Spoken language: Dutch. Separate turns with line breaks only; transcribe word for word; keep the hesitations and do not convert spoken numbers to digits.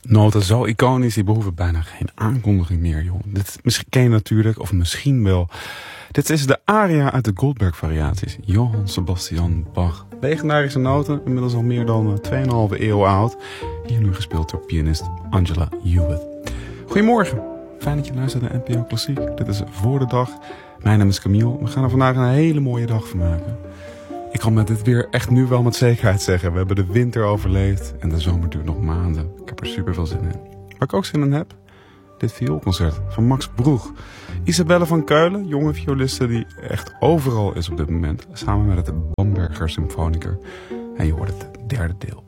Noten zo iconisch, die behoeven bijna geen aankondiging meer, joh. Dit misschien ken je natuurlijk, of misschien wel. Dit is de aria uit de Goldberg-variaties. Johann Sebastian Bach. Legendarische noten, inmiddels al meer dan twee en een halve eeuw oud. Hier nu gespeeld door pianist Angela Hewitt. Goedemorgen, fijn dat je luistert naar N P O Klassiek. Dit is Voor de Dag. Mijn naam is Camille. We gaan er vandaag een hele mooie dag van maken. Ik kan met dit weer echt nu wel met zekerheid zeggen. We hebben de winter overleefd en de zomer duurt nog maanden. Ik heb er super veel zin in. Waar ik ook zin in heb, dit vioolconcert van Max Broeg. Isabelle van Keulen, jonge violiste die echt overal is op dit moment. Samen met het Bamberger Symfoniker. En je hoort het derde deel.